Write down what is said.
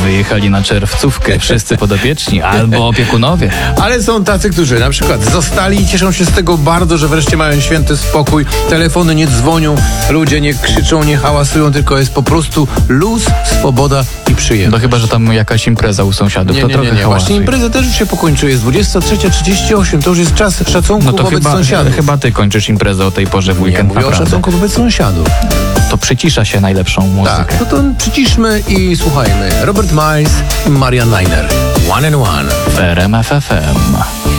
wyjechali na czerwcówkę wszyscy podopieczni albo opiekunowie. Ale są tacy, którzy na przykład zostali i cieszą się z tego bardzo, że wreszcie mają święty spokój. Telefony nie dzwonią, ludzie nie krzyczą, nie hałasują, tylko jest po prostu luz, swoboda i przyjemność. No chyba, że tam jakaś impreza u sąsiadów, to trochę Nie. hałasuje. Właśnie impreza też już się pokończyła. Jest 23:38. To już jest czas szacunku No to wobec sąsiadów. chyba ty kończysz imprezę o tej porze w Nie weekend. mówię o naprawdę. szacunku wobec sąsiadów. To przycisza się najlepszą muzykę. Tak, no to przyciszmy i słuchajmy. Robert Miles i Marian Niner. One and One. W RMF FM.